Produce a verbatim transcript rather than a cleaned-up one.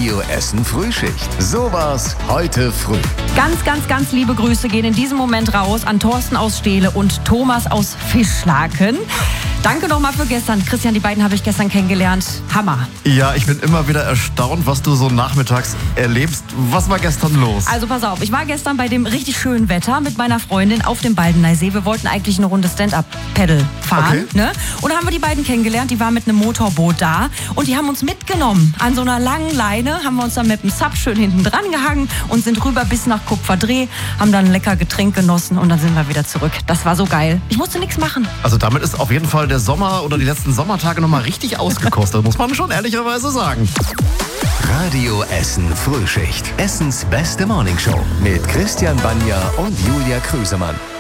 Radio Essen Frühschicht. Sowas heute früh. Ganz, ganz, ganz liebe Grüße gehen in diesem Moment raus an Thorsten aus Steele und Thomas aus Fischlaken. Danke nochmal für gestern. Christian, die beiden habe ich gestern kennengelernt. Hammer. Ja, ich bin immer wieder erstaunt, was du so nachmittags erlebst. Was war gestern los? Also pass auf, ich war gestern bei dem richtig schönen Wetter mit meiner Freundin auf dem Baldeneysee. Wir wollten eigentlich eine Runde Stand-Up-Paddle fahren. Okay. Ne? Und da haben wir die beiden kennengelernt. Die waren mit einem Motorboot da. Und die haben uns mitgenommen. An so einer langen Leine haben wir uns dann mit dem Sub schön hinten dran gehangen und sind rüber bis nach Kupferdreh. Haben dann ein lecker Getränk genossen und dann sind wir wieder zurück. Das war so geil. Ich musste nichts machen. Also damit ist auf jeden Fall der Sommer oder die letzten Sommertage nochmal richtig ausgekostet, muss man schon ehrlicherweise sagen. Radio Essen Frühschicht. Essens beste Morningshow mit Christian Banja und Julia Krüsemann.